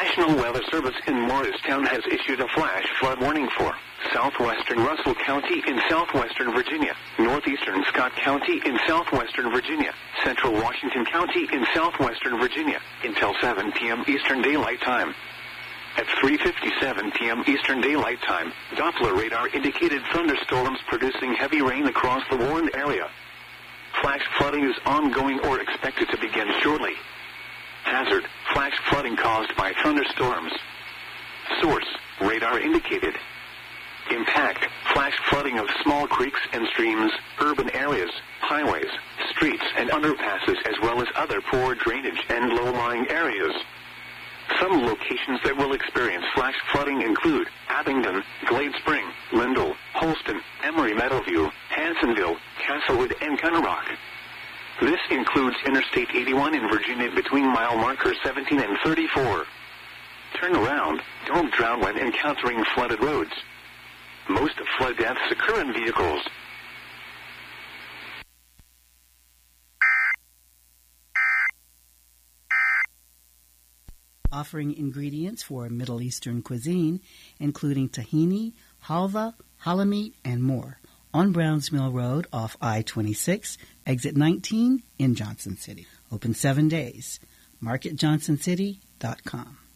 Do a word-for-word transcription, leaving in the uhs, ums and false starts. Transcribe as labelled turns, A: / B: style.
A: National Weather Service in Morristown has issued a flash flood warning for southwestern Russell County in southwestern Virginia, northeastern Scott County in southwestern Virginia, central Washington County in southwestern Virginia, until seven p.m. Eastern Daylight Time. At three fifty-seven p.m. Eastern Daylight Time, Doppler radar indicated thunderstorms producing heavy rain across the warned area. Flash flooding is ongoing or expected to begin shortly. Hazard, flash flooding caused by thunderstorms. Source, radar indicated. Impact, flash flooding of small creeks and streams, urban areas, highways, streets and underpasses, as well as other poor drainage and low-lying areas. Some locations that will experience flash flooding include Abingdon, Glade Spring, Lindell, Holston, Emory Meadowview, Hansonville, Castlewood, and Cunnarock. This includes Interstate eighty-one in Virginia between mile markers seventeen and thirty-four. Turn around. Don't drown when encountering flooded roads. Most flood deaths occur in vehicles.
B: Offering ingredients for Middle Eastern cuisine, including tahini, halva, halloumi, and more. On Browns Mill Road off I twenty-six, exit nineteen in Johnson City. Open seven days. market johnson city dot com.